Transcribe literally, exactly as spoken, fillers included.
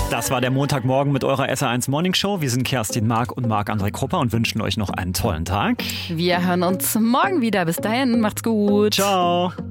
Das war der Montagmorgen mit eurer S R eins Morning Show. Wir sind Kerstin Mark und Marc-André Krupper und wünschen euch noch einen tollen Tag. Wir hören uns morgen wieder. Bis dahin, macht's gut. Ciao.